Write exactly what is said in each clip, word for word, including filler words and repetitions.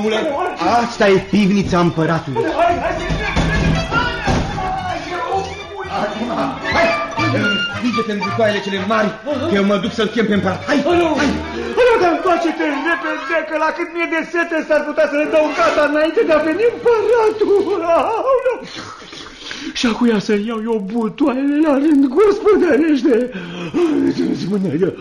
omule, asta e pivnița împăratului. Acum, hai, înfige-te în butoaiele cele mari, că eu mă duc să-l chem pe împărat. Hai, hai! Alo, dar întoarce-te repede, că la cât mie de sete s-ar putea să le dau în gata înainte de a veni împăratul. Și acuia să iau eu butoaiele la rând, gospodărește. Spune-i.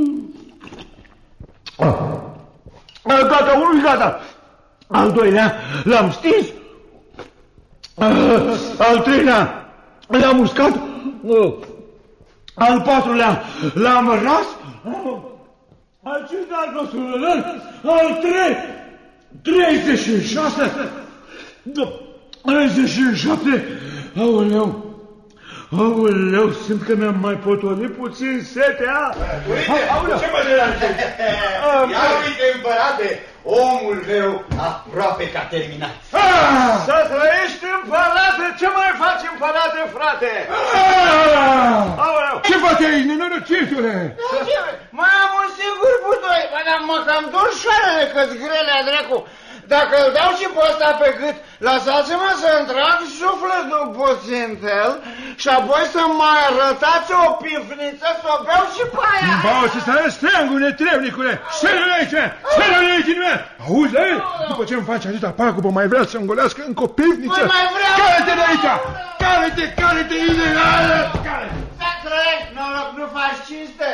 Gata, unul gata. Al doilea l-am stins. Al treilea l-am uscat. Al patrulea l-am ras. Al cincilea nostru, al trei, treizeci și șase, treizeci și șapte, aoleu, aoleu, simt că mi-am mai potolit puțin setea. Uite, ce mă deranjezi? Ia uite, împărate, omul meu aproape că a terminat. Să trăiești, împărate, ce mai faci, împărate, frate? Aoleu. Ce faci aici, nenorocitule? Mai am un singur butoi, dar mă cam dor șoarele că-ți grele, dracu. Dacă îl dau și pe ăsta pe gât, lăsați-mă să-mi trag sufletul puțin el și apoi să mai arătați o pifniță să o beau și pe aia. Bau și să arăți steangul, netrevnicule! Șerele aici! Șerele aici! Auzi, ei? După ce îmi faci atâta pagubă, mai vrea să îngolească încă o pifniță? Păi mai vreau! Care-te de aici! Care-te, care-te, ilegală! Care-te! Să trăiești, noroc, nu faci cinste!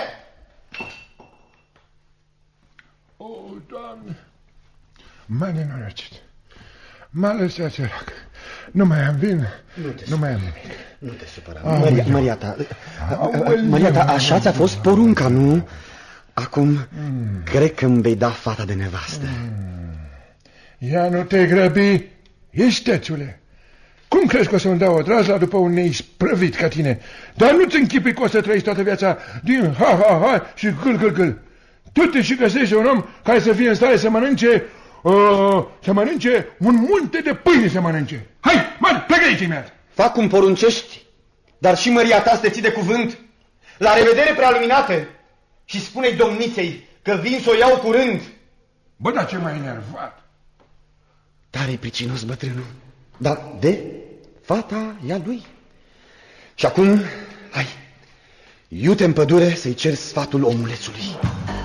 O, Doamne! M-a nenorocit. M-a lăsat sărac. Nu mai am vin, nu, nu mai am nimic. Nu te supăra. Maria, Maria ta, Maria ta, așa ți-a fost porunca, nu? Acum, mm. cred că îmi vei da fata de nevastă. Mm. Ia nu te grăbi, istețule. Cum crezi că o să-mi dau o drazla după un neisprăvit ca tine? Dar nu-ți închipui că o să trăiești toată viața din ha-ha-ha și gâl-gâl-gâl. Tu te și găsești un om care să fie în stare să mănânce, uh, să mănânce un munte de pâine să mănânce. Hai, mă, plecă aici imediat. Fac cum poruncești, dar și măria ta să te ții de cuvânt. La revedere, prealuminate, și spune-i domniței că vin să o iau curând. Bă, dar ce m-ai enervat? Tare-i pricinos bătrânul, dar de fata e a lui. Și acum, hai, iute în pădure să-i cer sfatul omulețului.